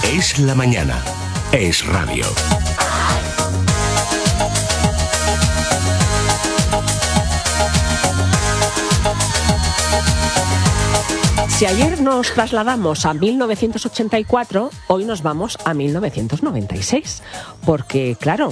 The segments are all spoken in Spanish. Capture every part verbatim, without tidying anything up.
Es la mañana. Es radio. Si ayer nos trasladamos a mil novecientos ochenta y cuatro, hoy nos vamos a mil novecientos noventa y seis. Porque, claro,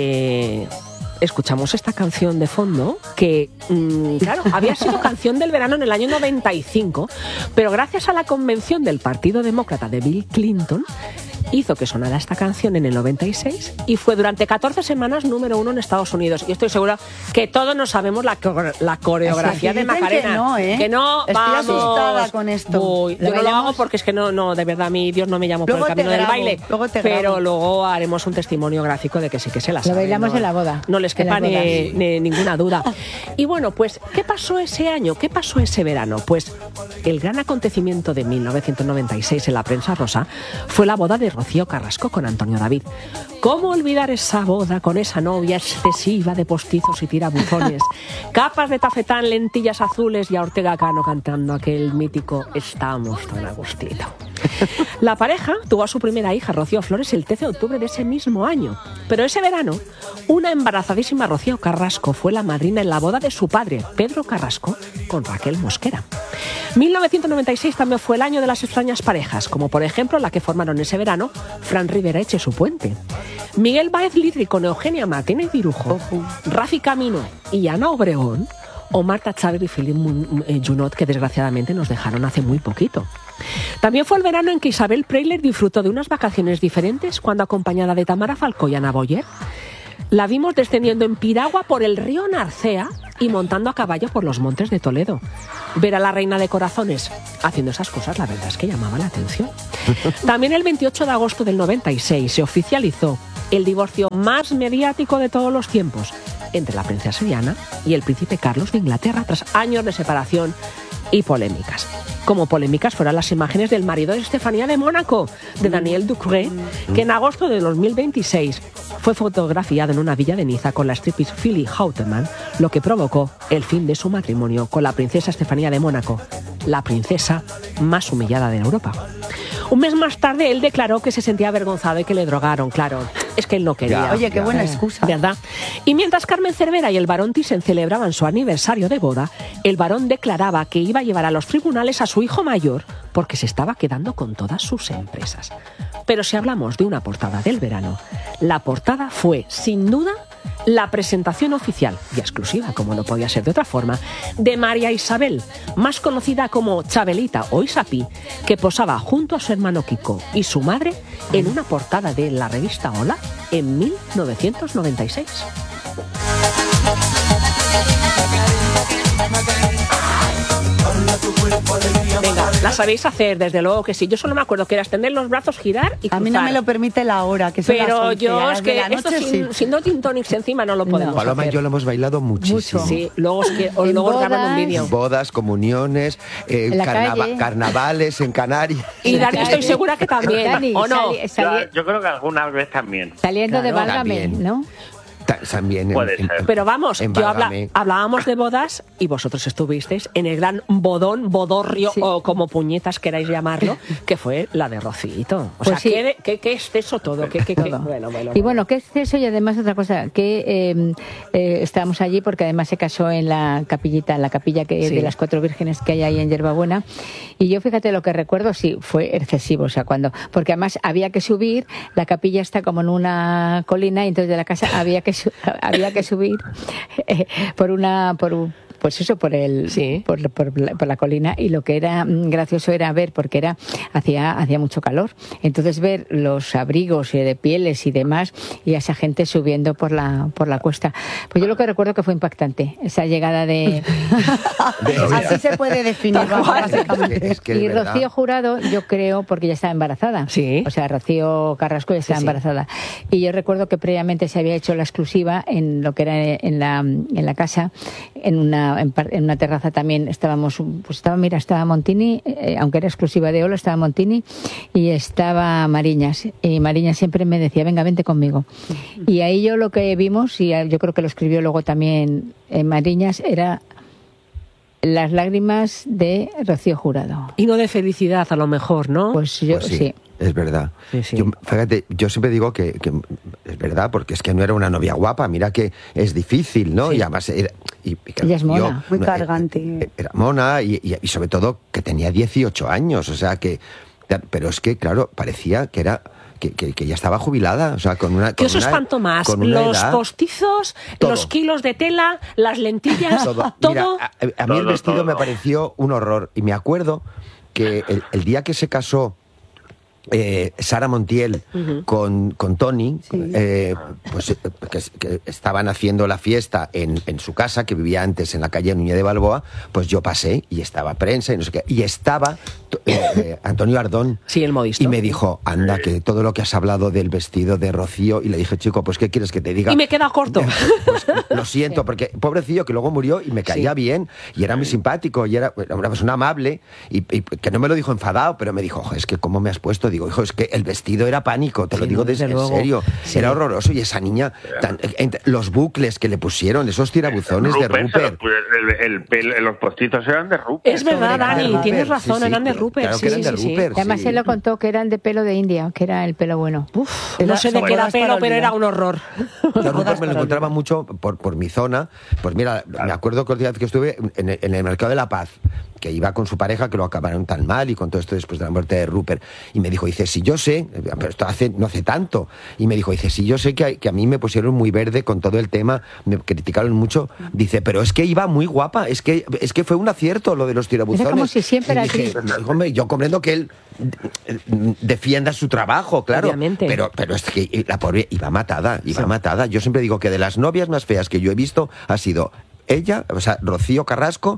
eh, escuchamos esta canción de fondo que, mmm, claro, había sido canción del verano en el año noventa y cinco, pero gracias a la convención del Partido Demócrata de Bill Clinton, hizo que sonara esta canción en el noventa y seis y fue durante catorce semanas número uno en Estados Unidos. Y estoy segura que todos nos sabemos la, la coreografía de Macarena. Que no, ¿eh? Que no, Estoy vamos. asustada con esto. Uy, yo no lo hago porque es que no, no, de verdad, mi Dios no me llamó por el camino del baile. Luego te pero grabo. Luego haremos un testimonio gráfico de que sí que se la sabe. Lo bailamos ¿no? en la boda. No les quepa ni, ni ninguna duda. Y bueno, pues, ¿qué pasó ese año? ¿Qué pasó ese verano? Pues el gran acontecimiento de mil novecientos noventa y seis en la prensa rosa fue la boda de Rocío Carrasco con Antonio David. ¿Cómo olvidar esa boda con esa novia excesiva de postizos y tirabuzones, capas de tafetán, lentillas azules y a Ortega Cano cantando aquel mítico Estamos tan agustito? La pareja tuvo a su primera hija, Rocío Flores, el trece de octubre de ese mismo año. Pero ese verano, una embarazadísima Rocío Carrasco fue la madrina en la boda de su padre, Pedro Carrasco, con Raquel Mosquera. mil novecientos noventa y seis también fue el año de las extrañas parejas, como por ejemplo la que formaron ese verano Fran Rivera y Chesu Puente. Miguel Báez Litri con Eugenia Martínez Virujo, Rafi Camino y Ana Obregón, o Marta Chávez y Philippe Junot, que desgraciadamente nos dejaron hace muy poquito. También fue el verano en que Isabel Preisler disfrutó de unas vacaciones diferentes cuando, acompañada de Tamara Falcó y Ana Boyer, la vimos descendiendo en piragua por el río Narcea y montando a caballo por los montes de Toledo. Ver a la reina de corazones haciendo esas cosas, la verdad es que llamaba la atención. También el veintiocho de agosto del noventa y seis se oficializó el divorcio más mediático de todos los tiempos entre la princesa Diana y el príncipe Carlos de Inglaterra, tras años de separación y polémicas. Como polémicas fueron las imágenes del marido de Estefanía de Mónaco, de Daniel Ducré, que en agosto de dos mil veintiséis fue fotografiado en una villa de Niza con la striptease Phyllis Houteman, lo que provocó el fin de su matrimonio con la princesa Estefanía de Mónaco, la princesa más humillada de Europa. Un mes más tarde, él declaró que se sentía avergonzado y que le drogaron, claro. Es que él no quería. Ya, Oye, qué ya. buena excusa. ¿Verdad? Y mientras Carmen Cervera y el barón Thyssen celebraban su aniversario de boda, el barón declaraba que iba a llevar a los tribunales a su hijo mayor porque se estaba quedando con todas sus empresas. Pero si hablamos de una portada del verano, la portada fue, sin duda, la presentación oficial y exclusiva, como no podía ser de otra forma, de María Isabel, más conocida como Chabelita o Isapi, que posaba junto a su hermano Kiko y su madre en una portada de la revista Hola en mil novecientos noventa y seis. Venga, la sabéis hacer, desde luego que sí. Yo solo me acuerdo que era extender los brazos, girar y cruzar. A mí no me lo permite la hora, que son Pero las once, yo es que noche, esto sin, sí. sin dos gin tonics encima no lo podemos Paloma hacer. y yo lo hemos bailado muchísimo. Mucho. Sí, luego, es que, o luego graban un vídeo. Bodas, comuniones, eh, En la carnava- calle. carnavales en Canarias. Y Dani estoy segura que también, Dani, ¿o no? sali- sali- Yo, yo creo que alguna vez también. saliendo de Claro, Válgame, también. ¿no? Ta- También en- Puede en- ser. Pero vamos, en yo habla- Válgame. hablábamos de bodas y vosotros estuvisteis en el gran bodón, bodorrio Sí. o como puñetas queráis llamarlo, que fue la de Rocito. O Pues sea, sí. ¿qué, qué, qué exceso todo? ¿Qué, qué, qué? Todo. Bueno, bueno, Y bueno, qué exceso y además otra cosa, que eh, eh, estábamos allí porque además se casó en la capillita, en la capilla que Sí. de las cuatro vírgenes que hay ahí en Yerbabuena. Y yo fíjate lo que recuerdo, sí, fue excesivo, o sea, cuando, porque además había que subir, la capilla está como en una colina y entonces de la casa había que su- había que subir eh, por una por un- pues eso, por el Sí. por, por la, por la colina, y lo que era mm, gracioso era ver, porque era hacía hacía mucho calor, entonces ver los abrigos eh, de pieles y demás y a esa gente subiendo por la por la cuesta. Pues yo lo que recuerdo que fue impactante, esa llegada de... Así se puede definir, vamos, básicamente. Es que es y verdad. Rocío Jurado, yo creo, porque ya estaba embarazada. Sí. O sea, Rocío Carrasco ya estaba Sí, sí. embarazada. Y yo recuerdo que previamente se había hecho la exclusiva en lo que era en la, en la casa, en una, en, par- en una terraza también estábamos, pues estaba, mira, estaba Montini, eh, aunque era exclusiva de Ola, estaba Montini y estaba Mariñas. Y Mariñas siempre me decía, venga, vente conmigo. Y ahí yo lo que vimos, y yo creo que lo escribió luego también eh, Mariñas, era las lágrimas de Rocío Jurado. Y no de felicidad, a lo mejor, ¿no? Pues yo Pues sí. sí. Es verdad. Sí, sí. Yo, fíjate, yo siempre digo que, que es verdad, porque es que no era una novia guapa. Mira que es difícil, ¿no? Sí. Y además era, y, y, Ella es mona, muy no, cargante. eh, Era mona y, y, y sobre todo que tenía dieciocho años. O sea que... Pero es que, claro, parecía que era... Que, que, que ya estaba jubilada, o sea, con una... ¿Qué con os una- espanto más? con una ¿Los edad- postizos, Todo. los kilos de tela, las lentillas, todo? todo. Mira, a, a mí el Todo, vestido todo. me pareció un horror. Y me acuerdo que el, el día que se casó eh, Sara Montiel con, con Tony, Sí. eh, pues eh, que, que estaban haciendo la fiesta en, en su casa, que vivía antes en la calle Núñez de Balboa, pues yo pasé y estaba prensa y no sé qué. Y estaba eh, eh, Antonio Ardón. Sí, el modisto. Y me dijo, anda, que todo lo que has hablado del vestido de Rocío. Y le dije, chico, pues ¿qué quieres que te diga? Y me queda corto. Pues lo siento, porque pobrecillo que luego murió y me caía Sí. bien y era muy simpático y era era una persona amable y, y que no me lo dijo enfadado, pero me dijo, "Ojo, es que cómo me has puesto", digo, hijo, es que el vestido era pánico, te lo Sí, digo no, desde desde en luego. serio, Sí. era horroroso y esa niña, tan- entre- los bucles que le pusieron, esos tirabuzones de Rupert, se Rupert. los- el, el pel- los postizos eran de Rupert. Es verdad, Eran de Dani, Rupert, tienes sí, razón, sí, eran de claro, Rupert. claro Sí, que eran sí, de sí, sí. Rupert. Además, sí. él lo contó que eran de pelo de India, que era el pelo bueno. Uf, Era- no sé de son qué era bodas para pelo, pero olvidar. era un horror. Yo a Rupert me para lo encontraba mucho por, por mi zona. Pues mira, me acuerdo que el día que estuve en el, en el Mercado de la Paz, que iba con su pareja, que lo acabaron tan mal y con todo esto después de la muerte de Rupert. Y me dijo, dice, si yo sé, pero esto hace, no hace tanto. Y me dijo, dice, si yo sé que, hay- que a mí me pusieron muy verde con todo el tema, me criticaron mucho. Dice, pero es que iba muy guapa, es que, es que fue un acierto lo de los tirabuzones. Era como si siempre Y era dije, así. "No, hombre, yo comprendo que él eh, defienda su trabajo, claro. Obviamente. Pero, pero es que la pobre iba matada, iba Sí. matada. Yo siempre digo que de las novias más feas que yo he visto ha sido ella, o sea, Rocío Carrasco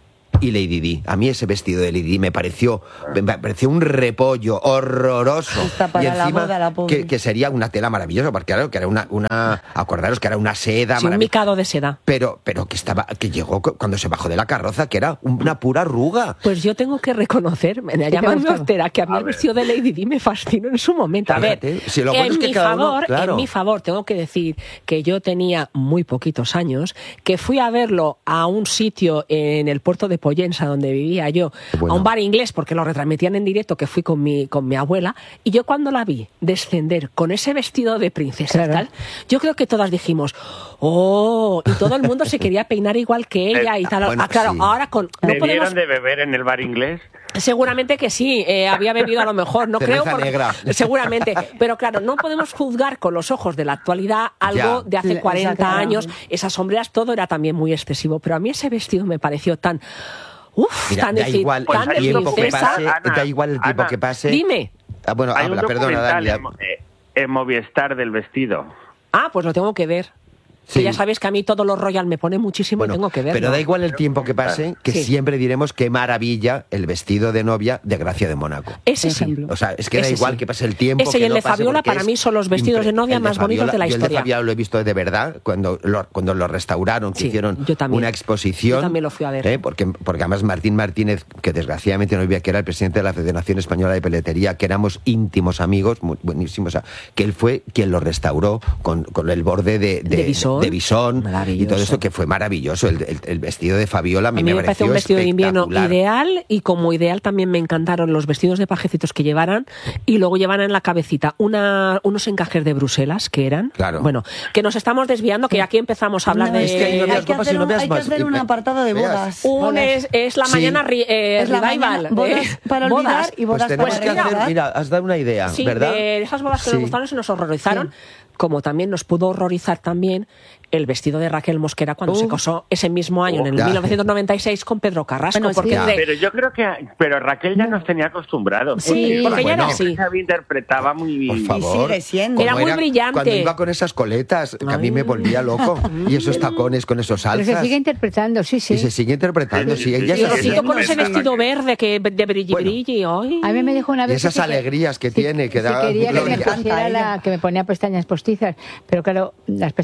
y Lady Di. A mí ese vestido de Lady Di me pareció, me pareció un repollo horroroso. Hasta para y la encima boda, la pobre. que, que sería una tela maravillosa, porque claro, que era una, una acordaros que era una seda Sí, un maravillosa. micado de seda. Pero, pero que estaba, que llegó cu- cuando se bajó de la carroza, que era una pura arruga. Pues yo tengo que reconocer, me te llaman gustaba? hortera, que a mí A el ver. vestido de Lady Di me fascinó en su momento. A ver, Fíjate, si lo bueno en es que mi cada uno, favor, claro. en mi favor, tengo que decir que yo tenía muy poquitos años, que fui a verlo a un sitio en el puerto de Pollensa, donde vivía yo, Bueno. a un bar inglés, porque lo retransmitían en directo, que fui con mi, con mi abuela, y yo cuando la vi descender con ese vestido de princesa y Claro. tal, yo creo que todas dijimos, oh, y todo el mundo se quería peinar igual que ella y tal. bueno, Ah, claro, sí. ahora con... No ¿Debieron podemos... de beber en el bar inglés? Seguramente que sí, eh, había bebido a lo mejor, no Cerveza creo. porque- negra. Seguramente, pero claro, no podemos juzgar con los ojos de la actualidad algo Ya. de hace Le- cuarenta exactamente. años. Esas sombreras, todo era también muy excesivo, pero a mí ese vestido me pareció tan... Uf, Mira, tan, da decir, igual tan el de tiempo que princesa. pase, Ana, da igual el tiempo Ana, que pase. Dime. Ah, bueno, Hay un habla, perdona, documental Dani. en, Mo- eh, en Movistar del vestido. Ah, pues lo tengo que ver. Sí. Que ya sabéis que a mí todo lo royal me pone muchísimo Bueno, y tengo que verlo. pero da igual el tiempo que pase, que Sí. siempre diremos qué maravilla el vestido de novia de Gracia de Mónaco. Ese por sí. ejemplo. O sea, es que da Ese igual sí. que pase el tiempo. Ese y que el no de pase, Fabiola, porque para es mí son los vestidos impre- de novia el más bonitos de la yo historia. El de Fabiola lo he visto de verdad cuando lo, cuando lo restauraron, que Sí, hicieron yo también. una exposición. Yo también lo fui a ver. ¿eh? Porque, porque además Martín Martínez, que desgraciadamente no vivía, que era el presidente de la Federación Española de Peletería, que éramos íntimos amigos, muy buenísimos, o sea, que él fue quien lo restauró con, con el borde de, de, De bisón. de bisón y Maravilloso. todo esto, que fue maravilloso. El, el- el vestido de Fabiola a mí, A mí me parece pareció un vestido de invierno espectacular. ideal y como ideal también me encantaron los vestidos de pajecitos que llevaran y luego llevan en la cabecita una, unos encajes de Bruselas que eran. Claro. Bueno, que nos estamos desviando, que aquí empezamos a hablar No, de... es que hay novias hay que guapas y hacer, un, novias hay que más- hacer un y- apartado de veas. bodas. Un Bodas. es, es la Sí. mañana ri- eh, Es la revival. mañana, bodas de- para olvidar bodas. y bodas Pues tenemos para que hacer, recordar. mira, has dado una idea, Sí, ¿verdad? de esas bodas que Sí. nos gustaron y nos horrorizaron, como también nos pudo horrorizar también el vestido de Raquel Mosquera cuando Uh. se casó ese mismo año, en el Ya. mil novecientos noventa y seis, con Pedro Carrasco. Bueno, es porque que- de- Pero yo creo que... Pero Raquel ya nos tenía acostumbrados. Sí, porque ella era Bueno. así. Sabía interpretaba muy Por bien. favor. sigue siendo. Como Era muy brillante. Cuando iba con esas coletas, que a mí me volvía loco. Y esos tacones con esos Pero se alzas. sigue interpretando, sí, sí. Y se sigue interpretando. Sí, ella Sí, Y es sí, así. Rosito con ese Sí. vestido verde que de brilli Bueno. brilli. ay. A mí me dijo una Y vez esas que sí que- alegrías que sí, tiene, que sí da quería que me gloria. pusiera la, que me ponía pestañas postizas, pero claro, las pestañas postizas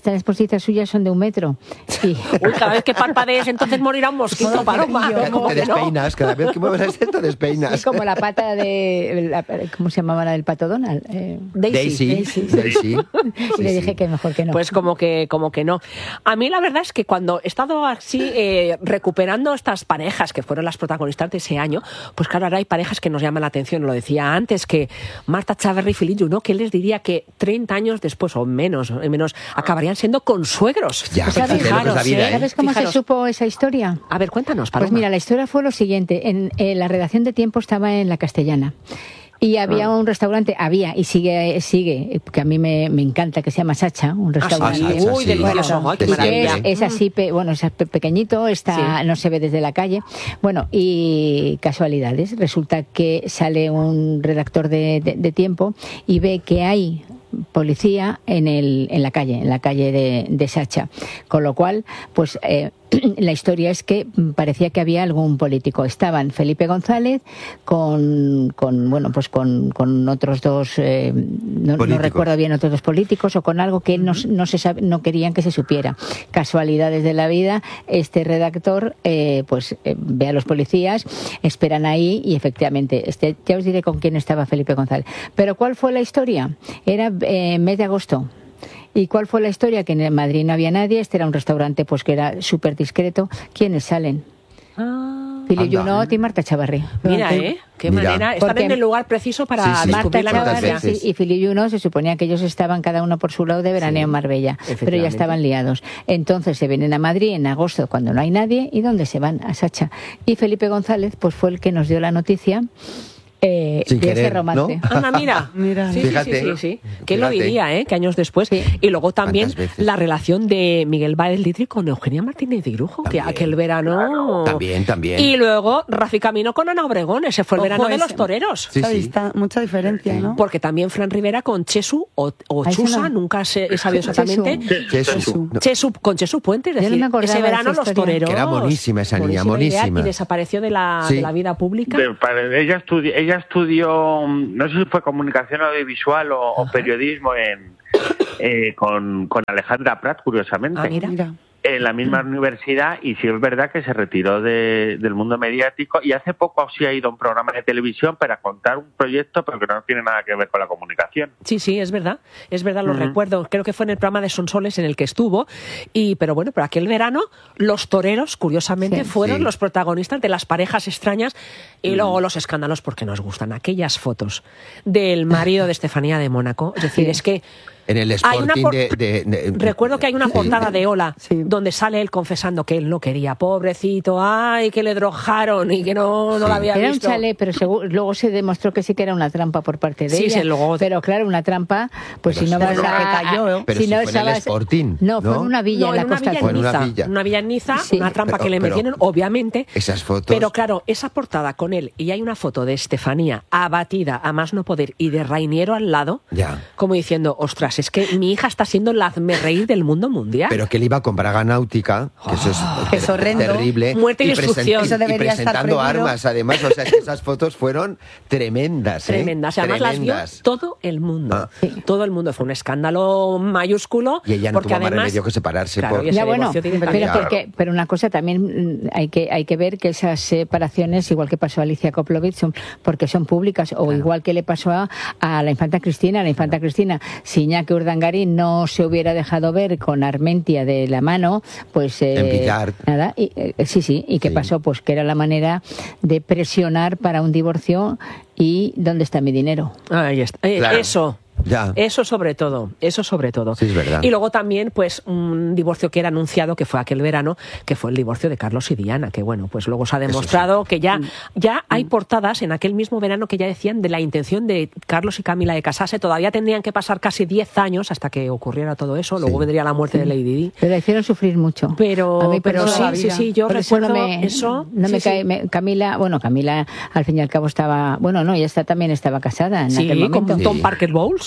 patitas suyas son de un metro. Y... Uy, cada vez que parpadees entonces morirá un mosquito, Paloma. Te, te despeinas, cada vez que mueves esto te despeinas. Es como la pata de... La, ¿cómo se llamaba la del pato Donald? Eh, Daisy. Daisy. Daisy. Y le dije que mejor que no. Pues como que, como que no. A mí la verdad es que cuando he estado así eh, recuperando estas parejas que fueron las protagonistas de ese año, pues claro, ahora hay parejas que nos llaman la atención. Lo decía antes, que Marta Chaverri y Philippe Junot, que les diría que treinta años después, o menos, o menos acabarían siendo consuegros. Ya, Pues fíjate ¿sabes, lo que es la vida, ¿eh? ¿Sabes cómo Fijaros. se supo esa historia? A ver, cuéntanos, Paloma. Pues mira, la historia fue lo siguiente. En, en la redacción de Tiempo estaba en La Castellana. Y había Ah. un restaurante, había y sigue, sigue, que a mí me, me encanta, que se llama Sacha, un restaurante. Ah, Sacha, Uy, sí. delicioso. Bueno, Ay, qué de maravilla. siempre. Es, es así, pe- bueno, es pe- pequeñito, está, Sí. no se ve desde la calle. Bueno, y casualidades. Resulta que sale un redactor de, de, de Tiempo y ve que hay policía en el en la calle, en la calle de, de Sacha. Con lo cual, pues eh, la historia es que parecía que había algún político. Estaban Felipe González con, con bueno, pues con, con otros dos, eh, no, no Políticos. recuerdo bien, otros dos políticos, o con algo que no, no se sabe, no querían que se supiera. Casualidades de la vida, este redactor eh, pues eh, ve a los policías, esperan ahí y efectivamente, este, ya os diré con quién estaba Felipe González. Pero ¿cuál fue la historia? Era eh, mes de agosto. ¿Y cuál fue la historia? Que en Madrid no había nadie, este era un restaurante pues que era súper discreto. ¿Quiénes salen? Ah, Philippe Anda. Junot y Marta Chavarri. mira, ¿eh? Qué Mira. manera. Están Porque- en el lugar preciso para Sí, sí. descubrir la Marta ¿Cuántas noticia. veces? Chavarri y Philippe Junot se suponía que ellos estaban cada uno por su lado de veraneo en Marbella, pero ya efectivamente. estaban liados. Entonces se vienen a Madrid en agosto cuando no hay nadie. ¿Y dónde se van? A Sacha. Y Felipe González pues fue el que nos dio la noticia eh, Sin de ese querer, romance. ¿no? Anda, mira. Mira. Sí, sí, Fíjate. sí, sí, sí. ¿Quién lo Fíjate. diría, eh? Que años después. Sí. Y luego también ¿Cuántas veces? la relación de Miguel Báez Litri con Eugenia Martínez de Irujo, que También. aquel verano... También, también. Y luego Rafi Camino con Ana Obregón, ese fue el Ojo, verano de ese. los toreros. Sí, Mucha sí. dista- mucha diferencia, ¿no? Porque también Fran Rivera con Chesu o, o Ah, ese Chusa, no. nunca se, he sabido Chesu. exactamente. Jesús. No, Chesu, con Chesu Puente, es Yo no decir, me acordaba ese de verano esa los historia. toreros. Que era monísima esa niña, idea, monísima. Y desapareció de la, Sí. de la vida pública. De- para- ella, estudió, ella estudió, no sé si fue comunicación audiovisual o, o periodismo en, eh, con, con Alejandra Prat, curiosamente, Ah, mira. Mira. en la misma universidad, y sí es verdad que se retiró de- del mundo mediático, y hace poco sí ha ido a un programa de televisión para contar un proyecto, pero que no tiene nada que ver con la comunicación. Sí, sí, es verdad, es verdad, lo Ujú. recuerdo. Creo que fue en el programa de Sonsoles en el que estuvo. Y, pero bueno, pero aquel verano los toreros, curiosamente, Sí. fueron Sí. los protagonistas de las parejas extrañas y luego los escándalos porque nos gustan aquellas fotos del marido de Estefanía de Mónaco. Es decir, Sí. es que En el hay una Sporting por- de, de- de- recuerdo que hay una Sí. portada de Ola Sí. donde sale él confesando que él no quería, pobrecito, ay, que le drogaron y que no, no Sí. la había Era un visto. chalet, pero segu- luego se demostró que sí que era una trampa por parte de Sí, ella. sí, luego- Pero claro, una trampa, pues Pero si no sí, vas pero a... que cayó, ¿eh? Pero si fue en el estabas- Sporting, No, fue ¿no? en una villa No, en la en una Costa villa Fue en en una Niza, villa. una villa en Niza, Sí. una trampa Pero- que le pero metieron, obviamente. Esas fotos. Pero claro, esa portada con él, y hay una foto de Estefanía abatida a más no poder y de Rainiero al lado, Ya. como diciendo, ostras, es que mi hija está siendo la hazmerreír del mundo mundial. Pero que él iba con braga náutica, que eso es, Que es ter- horrendo. terrible. Muerte y presen- destrucción. Eso y debería estar presentando prohibido. armas, además. O sea, que esas fotos fueron tremendas. ¿eh? Tremendas. Y además las vio Tremendas. todo el mundo. Ah. Todo el mundo. Fue un escándalo mayúsculo. Y ella no porque tuvo más además, remedio que separarse claro, por- y se Ya bueno, divorció pero, directamente. Claro. porque, pero una cosa también mm, hay que hay que ver que esas separaciones, igual que pasó a Alicia Koplovich, son porque son públicas, o igual que le pasó a, a la infanta Cristina. La infanta Cristina, si Iñaki Urdangarín no se hubiera dejado ver con Armentia de la mano, pues eh, En Villar. nada, y, eh, sí, sí, y qué Sí. pasó, pues que era la manera de presionar para un divorcio. Y ¿dónde está mi dinero? Ahí está. Eh, Claro. Eso. Ya. Eso sobre todo, eso sobre todo. Sí, es verdad. Y luego también, pues, un divorcio que era anunciado, que fue aquel verano, que fue el divorcio de Carlos y Diana, que bueno, pues luego se ha demostrado que ya, ya hay portadas en aquel mismo verano que ya decían de la intención de Carlos y Camila de casarse. Todavía tendrían que pasar casi diez años hasta que ocurriera todo eso. Luego Sí. vendría la muerte de Lady Di. Pero la hicieron sufrir mucho. Pero, A mí, pero por sí, eso- sí, sí, yo por eso recuerdo no me, eso. No Sí, me sí. cae. me- Camila, bueno, Camila al fin y al cabo estaba. Bueno, no, ella está, también estaba casada en Sí, aquel con momento. Tom Sí. Parker Bowles.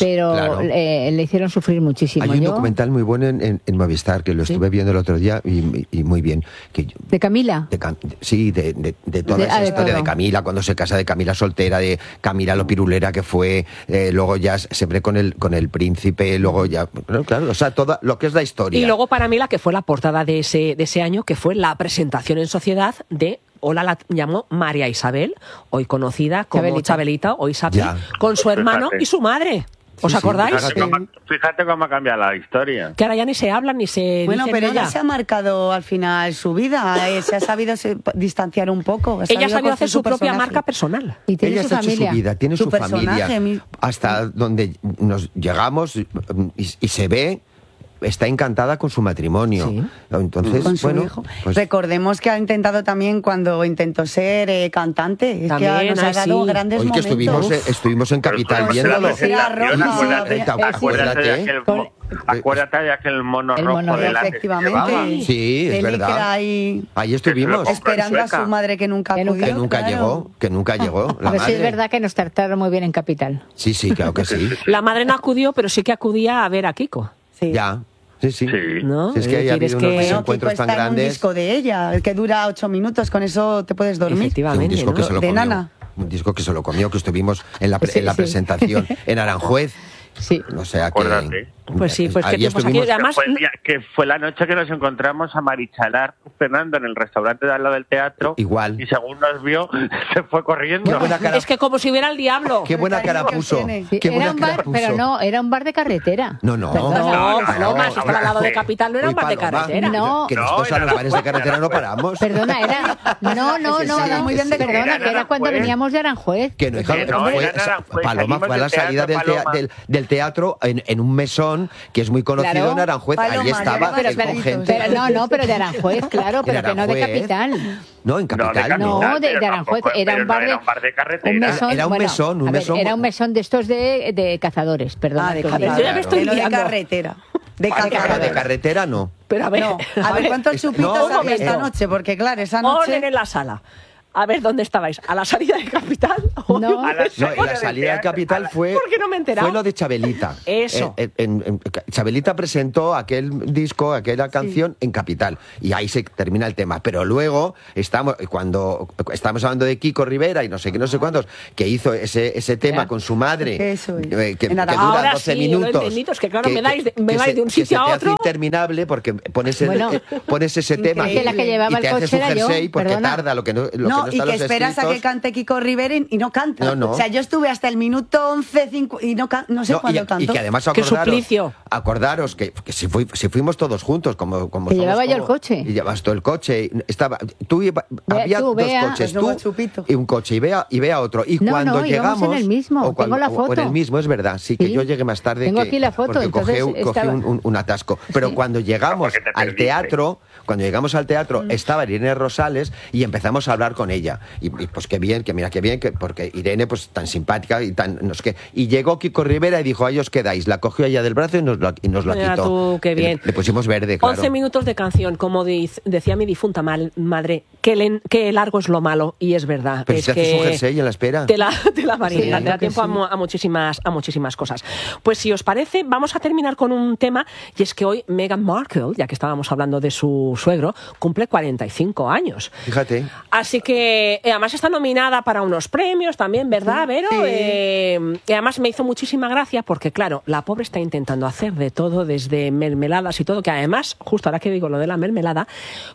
pero Claro. eh, le hicieron sufrir muchísimo. Hay un Yo- documental muy bueno en, en- en Movistar que lo ¿Sí? estuve viendo el otro día y, y muy bien. Que yo- ¿De Camila? de Cam- sí, de, de, de toda De- esa ah, de historia todo. de Camila, cuando se casa, de Camila soltera, de Camila lo pirulera que fue, eh, luego ya siempre con el con el príncipe, luego ya, bueno, claro, o sea, todo lo que es la historia. Y luego para mí la que fue la portada de ese, de ese año, que fue la presentación en sociedad de, Hola la llamó María Isabel, hoy conocida como Chabelita. Chabelita, hoy Sapi, Ya. con su hermano Fíjate. y su madre. ¿Os Sí, sí, acordáis? Fíjate cómo, fíjate cómo ha cambiado la historia. Que ahora ya ni se hablan ni se Bueno, dicen pero nada. ella se ha marcado al final su vida, eh, se ha sabido se- distanciar un poco. ha Ella ha sabido hacer coger su propia personaje. marca personal. Y tiene Ella su está hecho familia. su vida, tiene Su su, familia, personaje, mi- hasta donde nos llegamos y, y se ve, está encantada con su matrimonio. Sí. Entonces, Con su bueno, hijo. pues, Recordemos que ha intentado también cuando intentó ser eh, cantante. Es También, que nos ha ah, dado sí. grandes hoy que momentos. estuvimos, eh, estuvimos en Capital Pero viéndolo. con la presentación, roja. acuérdate, Eh, acuérdate de acuérdate. aquel, Con- mo- acuérdate de aquel mono El rojo mono rojo, delante. Efectivamente. Sí, es El verdad. licra ahí Ahí estuvimos. Es- esperando a Sueca. su madre que nunca Que nunca- acudió. Que nunca claro. llegó, que nunca llegó. La Pero sí es madre. verdad que nos trataron muy bien en Capital. Sí, sí, claro que sí. La madre no acudió, pero sí que acudía a ver a Kiko. Sí. Ya, sí, sí. Sí. ¿No? Si es que Es hay decir, es habido que- unos Bueno, Kiko encuentros está tan en un grandes. disco de ella, el que dura ocho minutos, con eso te puedes dormir. Un Efectivamente. disco ¿no? que se lo De comió. Nana. Un disco que se lo comió, que estuvimos en la, pre- Sí, en la sí. presentación en Aranjuez. Sí. O sea que. Acuérdate. Pues sí, pues qué ahí tiempos estuvimos. aquí. Además, que, fue el día- que fue la noche que nos encontramos a Marichalar Fernando en el restaurante de al lado del teatro. Igual. Y según nos vio, se fue corriendo. Qué buena cara, es que como si hubiera el diablo. qué buena El cara cariño que puso. tiene. Sí, Qué buena era un cara bar, puso. pero no, era un bar de carretera. No, no. Perdona. No, No, Paloma, no, si estaba al lado de no. Capital, no era un Uy, bar de Paloma, carretera. No. Que No, nosotros a era los la bares de fuerza. carretera no paramos. Perdona, era. No, no, no, Sí, sí, era muy bien de sí. Perdona, Era que era cuando Aranjuez. veníamos de Aranjuez. Que no, hija, Que no, fue- era en Aranjuez, Paloma salimos fue a la del salida del, teatro, tea- Paloma. del, del teatro en, en un mesón que es muy conocido Claro. en Aranjuez. Paloma, Ahí estaba ya Pero, él ves, con pero- gente. pero no, no, pero de Aranjuez, claro, En pero que no de Aranjuez. Capital. No, en Capital. Capital, No, de, pero de Aranjuez. tampoco- Era pero un no bar de, era un bar de carretera. un mesón, Era un bueno, mesón, un a ver, mesón- era un mesón de estos de, de cazadores, perdón. Ah, de A ver, yo ya me carretera. estoy De lo de liando. carretera. De Pero de carretera. carretera no. Pero a ver, No, a ver, ¿cuántos chupitos no, había un esta momento. noche? Porque claro, esa orden noche... en la sala. A ver, ¿dónde estabais? ¿A la salida de Capital? ¿O No. A la No, en la del salida del teatro, Capital a la- fue, ¿Por qué no me he enterado? fue lo de Chabelita. Eso. Eh, en- en- Chabelita presentó aquel disco, aquella canción en Capital. Y ahí se termina el tema. Pero luego, estamos cuando estamos hablando de Kiko Rivera y no sé qué, no sé cuántos, que hizo ese, ese tema Ya. con su madre, Eso es. eh, que, que En dura Aranjuez. Ahora doce sí, lo he minutos. entendido, es que claro, me dais de- me vais se- de un que sitio se a te hace otro. interminable porque pones, el- Bueno. eh, pones ese tema Increíble. Que la que llevaba y te el haces coche un era yo, jersey porque perdona. tarda lo que no, lo No, que no y está que los esperas a que escritos. cante Kiko Rivera y y no canta. No, no. O sea, yo estuve hasta el minuto once cinco y no, ca- no sé No, y, cuándo y cantó. que además ¡Qué acordaros, suplicio! acordaros que, que si, fui- si fuimos todos juntos, como, como Que somos llevaba yo como- el coche. Y llevas todo el coche. y Estaba, tú iba- Bea, había tú, dos Bea. coches, Pues no, tú chupito. y un coche, y vea, y vea otro. Y No, cuando no, íbamos llegamos. en el mismo, o cuando- tengo la o en foto. el mismo, es verdad, sí, que Sí. yo llegué más tarde. Tengo que- aquí la foto, porque cogí, entonces un- cogí estaba- un, un- un atasco. Pero Sí. cuando llegamos Porque te al perdiste. teatro, cuando llegamos al teatro, Mm. estaba Irene Rosales y empezamos a hablar con ella. Y, y, pues qué bien, que mira qué bien, que, porque Irene, pues tan simpática y tan. No sé qué. Y llegó Kiko Rivera y dijo, ahí os quedáis. La cogió ella del brazo y nos lo, y nos lo Mira quitó. tú, qué Y le- bien. Le, pusimos verde, claro. once minutos de canción, como diz- decía mi difunta mal- madre, que, len- que largo es lo malo, y es verdad. Pero es si te haces que un jersey en la espera. Te la, te la marina, Sí, te da creo que tiempo a, sí. mu- a muchísimas, a muchísimas cosas. Pues si os parece, vamos a terminar con un tema, y es que hoy Meghan Markle, ya que estábamos hablando de su suegro, cumple cuarenta y cinco años. Fíjate. Así que eh, además está nominada para unos premios también, ¿verdad, Vero? Sí. Eh, y además me hizo muchísima gracia porque, claro, la pobre está intentando hacer de todo, desde mermeladas y todo, que además, justo ahora que digo lo de la mermelada,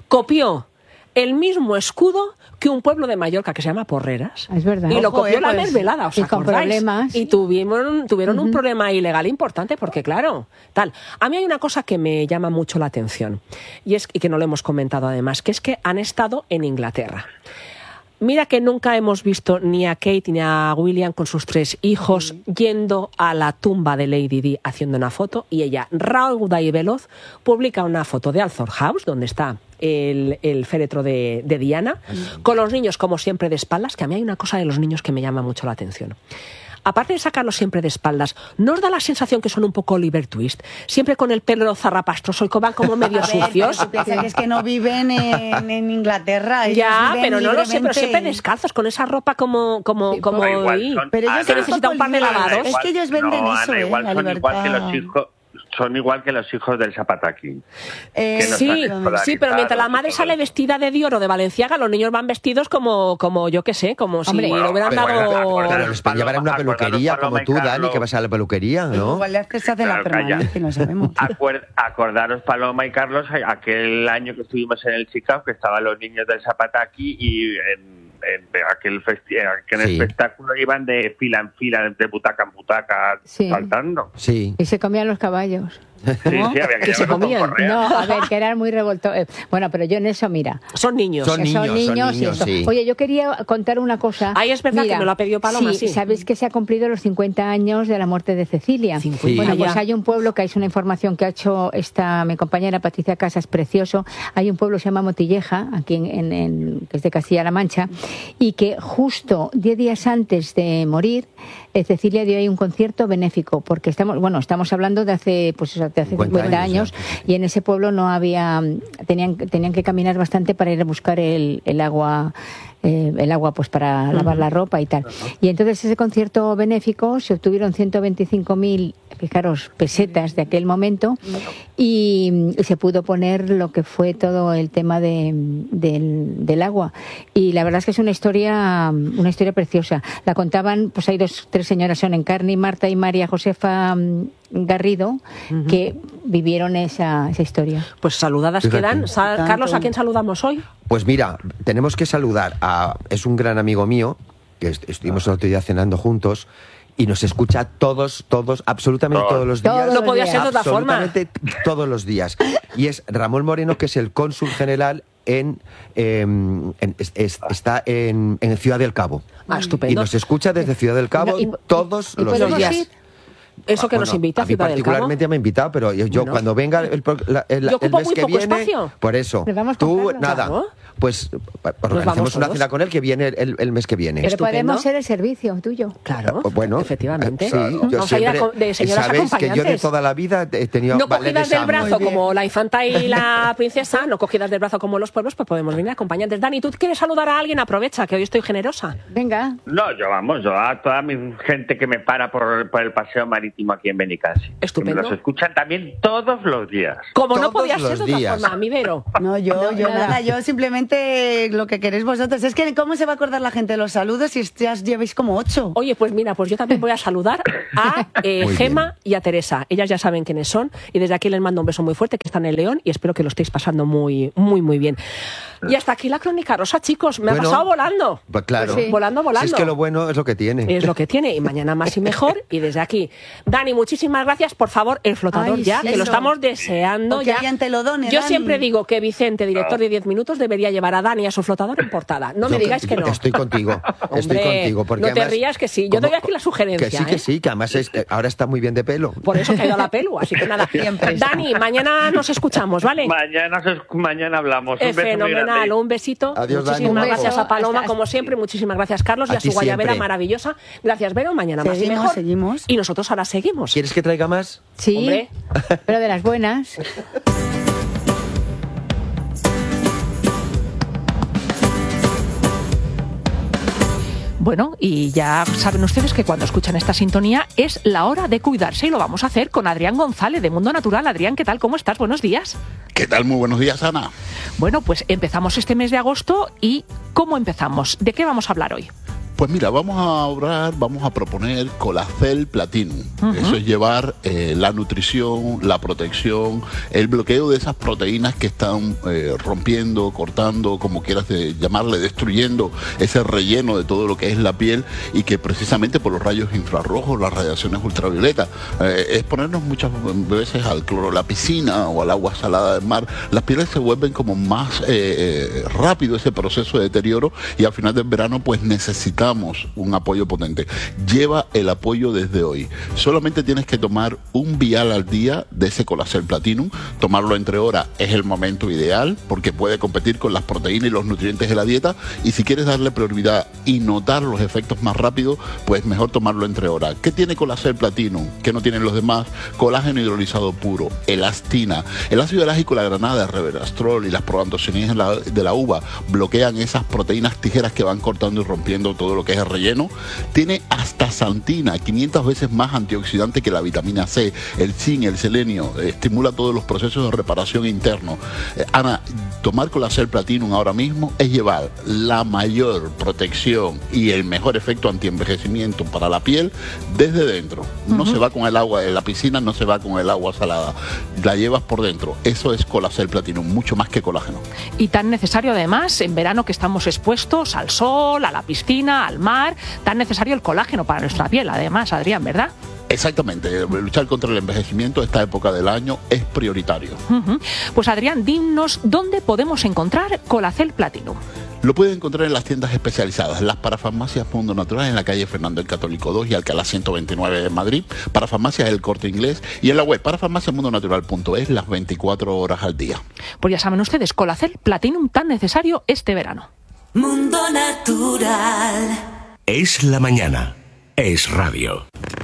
copió el mismo escudo que un pueblo de Mallorca que se llama Porreras. Es verdad. Y lo Ojo, copió eh, la pues, mermelada, ¿os y con acordáis? problemas. Y tuvieron, tuvieron un problema ilegal importante porque, claro, tal. A mí hay una cosa que me llama mucho la atención y, es, y que no lo hemos comentado además, que es que han estado en Inglaterra. Mira que nunca hemos visto ni a Kate ni a William con sus tres hijos yendo a la tumba de Lady Di haciendo una foto, y ella, rauda y veloz, publica una foto de Althorp House, donde está el, el féretro de, de Diana, con los niños como siempre de espaldas, que a mí hay una cosa de los niños que me llama mucho la atención. aparte de sacarlos siempre de espaldas, ¿no os da la sensación que son un poco Oliver Twist? Siempre con el pelo zarrapastroso y que van como medio A ver, sucios. pero piensa que es que no viven en, en Inglaterra. ellos Ya, viven pero no lo sé, pero libremente. siempre descalzos, con esa ropa como... como, Sí, como No, igual ahí. son- Pero ellos Ana, que necesita un par de Ana, lavados. Es que ellos venden no, eso, Ana, ¿eh? igual la son igual que los libertad. hijos, son igual que los hijos del Zapataki. Eh, que no Sí, están sí, pero mientras la escolarizados madre y sale todo. vestida de Dior o de Valenciaga, los niños van vestidos como, como yo qué sé, como si Hombre, lo hubieran pero bueno, dado... acordaros, Pero les llevar a una Acordaros, peluquería Paloma como y tú, Dani, Carlos. que vas a la peluquería, ¿no? Igual es que se hace la Claro, calla. permanencia, no sabemos. Acuer- acordaros, Paloma y Carlos, aquel año que estuvimos en el Chicago, que estaban los niños del Zapataki y en, en aquel, festi- en aquel Sí. espectáculo iban de fila en fila, de butaca en butaca, Sí. saltando. Sí. Y se comían los caballos. Sí, sí, había que, Que se llevarlo con comían. correa. No, a ver, que eran muy revoltosos. Bueno, pero yo en eso, mira. Son niños. Son que niños, son y niños, esto. sí. Oye, yo quería contar una cosa. Ay, es verdad que me lo ha pedido Paloma, sí. Sabéis que se ha cumplido los cincuenta años de la muerte de Cecilia. cincuenta Bueno, ya. pues hay un pueblo que es una información que ha hecho esta mi compañera Patricia Casas, precioso. Hay un pueblo que se llama Motilleja, aquí en, en- en- que es de Castilla-La Mancha, y que justo diez días antes de morir, eh, Cecilia dio ahí un concierto benéfico, porque estamos, bueno, estamos hablando de hace, pues, de hace cincuenta cincuenta años, años, y en ese pueblo no había, tenían, tenían que caminar bastante para ir a buscar el, el agua, eh, el agua pues para lavar la ropa y tal. Y entonces ese concierto benéfico se obtuvieron ciento veinticinco mil, fijaros, pesetas de aquel momento, y, y se pudo poner lo que fue todo el tema de, del, del agua. Y la verdad es que es una historia, una historia preciosa. La contaban, pues hay dos, tres señoras, son Encarni, Marta y María Josefa mm, Garrido, que vivieron esa, esa historia. Pues saludadas Fíjate. quedan. Sa- Tanto. Carlos, ¿a quién saludamos hoy? Pues mira, tenemos que saludar a... Es un gran amigo mío, que est- estuvimos el otro día cenando juntos, y nos escucha todos, todos, absolutamente Todos. todos los días. Todos No podía ser de otra forma. Absolutamente todos los días. Y es Ramón Moreno, que es el cónsul general en, eh, en- es- es- está en, en Ciudad del Cabo. Ah, Y estupendo. nos escucha desde Ciudad del Cabo No, y- todos ¿y los podemos días. ir? Eso que Ah, nos bueno, invita a mí Ciudad del Cabo. particularmente me ha invitado, pero yo, yo Bueno. cuando venga el, pro- la- el- Yo el ocupo mes muy que poco viene, espacio. por eso, Nos vamos con tú Carlos. nada, Claro. pues organizamos vamos una todos. cena con él que viene el, el mes que viene. Pero Estupendo. podemos ser el servicio tuyo. Claro, Pues bueno, efectivamente. eh, sí, yo Vamos a ir a siempre- co- de señoras sabéis que yo de acompañantes. toda la vida he tenido No vales de cogidas del Sam. brazo Muy bien. como la infanta y la princesa, no cogidas del brazo como los pueblos, pues podemos venir acompañantes. Dani, ¿tú quieres saludar a alguien? Aprovecha, que hoy estoy generosa. Venga. No, yo vamos, yo a toda mi gente que me para por, por el paseo marítimo aquí en Benicassi. Estupendo. Que me los escuchan también todos los días. Como no Todos podía ser los de otra días. forma, Midero. No, yo, No, yo nada. nada. yo simplemente lo que queréis vosotros. Es que ¿cómo se va a acordar la gente de los saludos si ya os llevéis como ocho? Oye, pues mira, pues yo también voy a saludar a eh, Muy Gema y a Teresa. Ellas ya saben quiénes son y desde aquí les mando un beso muy fuerte, que están en León, y espero que lo estéis pasando muy, muy, muy bien. Y hasta aquí la crónica rosa, chicos. Me ha Bueno, pasado volando. Pues claro. Sí. Volando, volando. Si es que lo bueno es lo que tiene. Es lo que tiene, y mañana más y mejor. Y desde aquí, Dani, muchísimas gracias. Por favor, el flotador Ay, ya, sí, que lo eso. estamos deseando O que ya. hayan telodones, Yo Dani. siempre digo que Vicente, director de diez minutos, debería llevar a Dani a su flotador en portada. No me Yo- digáis que no. Estoy contigo. estoy Hombre, contigo. Porque no te además, rías que sí. Yo como- doy aquí la sugerencia. Que sí, que ¿eh? sí, que además es- eh, ahora está muy bien de pelo. Por eso que ha ido a la pelu, así que nada. Siempre. Dani, mañana nos escuchamos, ¿vale? Mañana, se- mañana hablamos. Un Es beso muy fenomenal, grande. un besito. Adiós, Dani. Muchísimas Un beso. gracias a Paloma, Hasta- como siempre. Muchísimas gracias, Carlos, y A a su ti guayabera siempre. maravillosa. Gracias, Vero. Mañana más y Seguimos, mejor. seguimos. Y nosotros ahora seguimos. ¿Quieres que traiga más? Sí, Hombre. pero de las buenas. Bueno, y ya saben ustedes que cuando escuchan esta sintonía es la hora de cuidarse y lo vamos a hacer con Adrián González de Mundo Natural. Adrián, ¿qué tal? ¿Cómo estás? Buenos días. ¿Qué tal? Muy buenos días, Ana. Bueno, pues empezamos este mes de agosto y ¿cómo empezamos? ¿De qué vamos a hablar hoy? Pues mira, vamos a hablar, vamos a proponer Colacel Platinum. Uh-huh. Eso es llevar eh, la nutrición, la protección, el bloqueo de esas proteínas que están eh, rompiendo, cortando, como quieras de llamarle, destruyendo ese relleno de todo lo que es la piel, y que precisamente por los rayos infrarrojos, las radiaciones ultravioletas, eh, exponernos muchas veces al cloro de la piscina o al agua salada del mar, las pieles se vuelven como más eh, rápido ese proceso de deterioro, y al final del verano pues necesitamos necesitamos un apoyo potente. Lleva el apoyo desde hoy. Solamente tienes que tomar un vial al día de ese Colacel Platinum. Tomarlo entre horas es el momento ideal porque puede competir con las proteínas y los nutrientes de la dieta, y si quieres darle prioridad y notar los efectos más rápido, pues mejor tomarlo entre horas. ¿Qué tiene Colacel Platinum que no tienen los demás? Colágeno hidrolizado puro, elastina, el ácido elágico, la granada, el resveratrol y las proantocianinas de la, de la uva bloquean esas proteínas tijeras que van cortando y rompiendo todo lo que es el relleno. Tiene astaxantina, quinientas veces más antioxidante que la vitamina C, el zinc, el selenio, eh, estimula todos los procesos de reparación interno. Eh, Ana, tomar Colacel Platinum ahora mismo es llevar la mayor protección y el mejor efecto antienvejecimiento para la piel desde dentro. No uh-huh. se va con el agua de la piscina, no se va con el agua salada, la llevas por dentro. Eso es Colacel Platinum, mucho más que colágeno. Y tan necesario además en verano que estamos expuestos al sol, a la piscina, al mar, tan necesario el colágeno para nuestra piel además, Adrián, ¿verdad? Exactamente, luchar contra el envejecimiento esta época del año es prioritario. Uh-huh. Pues Adrián, dinos dónde podemos encontrar Colacel Platinum. Lo pueden encontrar en las tiendas especializadas, las parafarmacias Mundo Natural en la calle Fernando el Católico dos y Alcalá ciento veintinueve de Madrid, parafarmacias El Corte Inglés y en la web parafarmacia mundo natural punto es las veinticuatro horas al día. Pues ya saben ustedes, Colacel Platinum tan necesario este verano. Mundo Natural. Es la mañana. Es radio.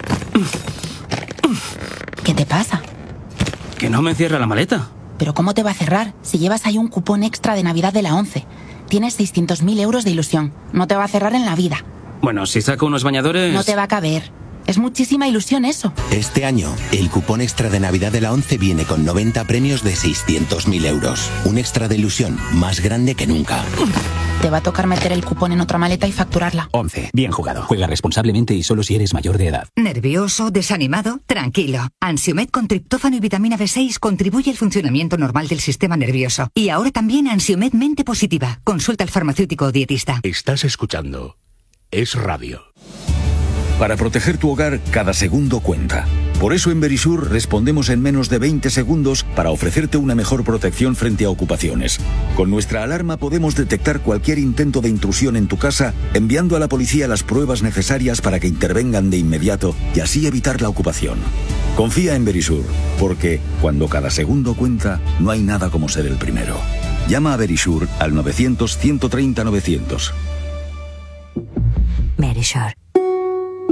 ¿Qué te pasa? Que no me cierra la maleta. ¿Pero cómo te va a cerrar si llevas ahí un cupón extra de Navidad de la ONCE? Tienes seiscientos mil euros de ilusión. No te va a cerrar en la vida. Bueno, si saco unos bañadores... No te va a caber. Es muchísima ilusión eso. Este año, el cupón extra de Navidad de la ONCE viene con noventa premios de seiscientos mil euros. Un extra de ilusión más grande que nunca. Te va a tocar meter el cupón en otra maleta y facturarla. ONCE. Bien jugado. Juega responsablemente y solo si eres mayor de edad. ¿Nervioso? ¿Desanimado? Tranquilo. Ansiomed con triptófano y vitamina B seis contribuye al funcionamiento normal del sistema nervioso. Y ahora también Ansiomed Mente Positiva. Consulta al farmacéutico o dietista. Estás escuchando Es Radio. Para proteger tu hogar, cada segundo cuenta. Por eso en Verisur respondemos en menos de veinte segundos para ofrecerte una mejor protección frente a ocupaciones. Con nuestra alarma podemos detectar cualquier intento de intrusión en tu casa, enviando a la policía las pruebas necesarias para que intervengan de inmediato y así evitar la ocupación. Confía en Verisur, porque cuando cada segundo cuenta, no hay nada como ser el primero. Llama a Verisur al novecientos, ciento treinta, novecientos. Verisur.